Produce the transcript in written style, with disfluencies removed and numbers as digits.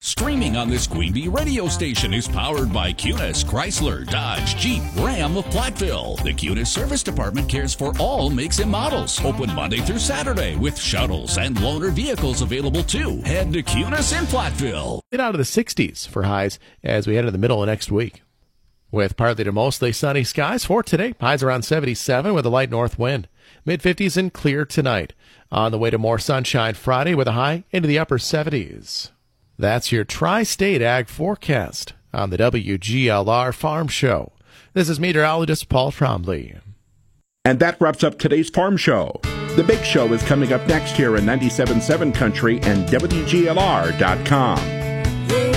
Streaming on this Queen Bee radio station is powered by Cunis, Chrysler, Dodge, Jeep, Ram of Platteville. The Cunis Service Department cares for all makes and models. Open Monday through Saturday with shuttles and loaner vehicles available too. Head to Cunis in Platteville. Get out of the 60s for highs as we head into the middle of next week. With partly to mostly sunny skies for today. Highs around 77 with a light north wind. Mid-50s and clear tonight. On the way to more sunshine Friday with a high into the upper 70s. That's your Tri-State Ag forecast on the WGLR Farm Show. This is meteorologist Paul Trombley. And that wraps up today's Farm Show. The big show is coming up next here in 97.7 Country and WGLR.com.